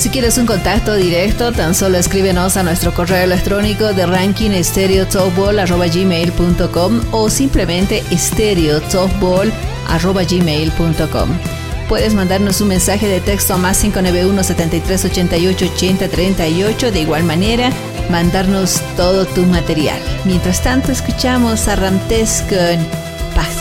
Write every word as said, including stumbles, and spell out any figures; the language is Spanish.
Si quieres un contacto directo, tan solo escríbenos a nuestro correo electrónico de ranking estereotopball arroba gmail punto com o simplemente estereotopball arroba gmail punto com. Puedes mandarnos un mensaje de texto a más cinco nueve uno, setenta y tres, ochenta y ocho, ochenta, treinta y ocho. De igual manera, mandarnos todo tu material. Mientras tanto, escuchamos a Ramtés con